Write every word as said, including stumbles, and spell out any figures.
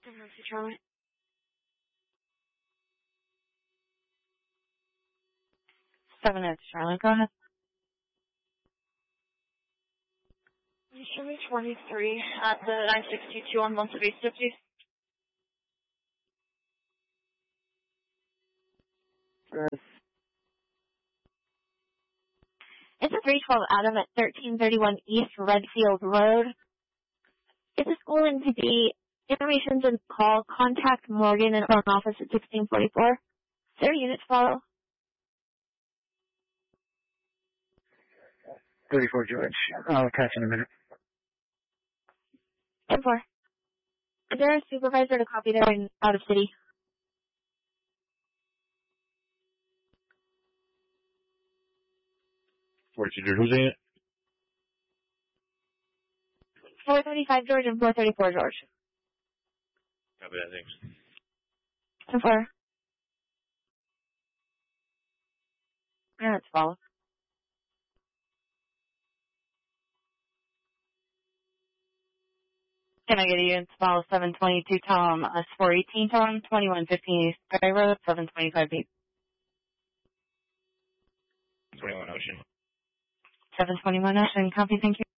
Nancy Charlie. Seven Nancy Charlie, go ahead. Show me twenty-three at the nine sixty-two on Monte Vista, please. Good. It's a three twelve Adam at thirteen thirty-one East Redfield Road. It's a school in P D. Information's in call. Contact Morgan in our office at sixteen forty-four. Is there a unit to follow? thirty-four George. I'll catch in a minute. ten four. Is there a supervisor to copy there in out of city? forty-two George, who's in it? four thirty-five George and four thirty-four George. Copy that, thanks. ten four. Unit to follow. Can I get a unit to follow seven twenty-two Tom, S four eighteen Tom, twenty-one fifteen East Sky Road, seven twenty-five B. twenty-one Ocean. seven twenty-one Ocean, copy, thank you.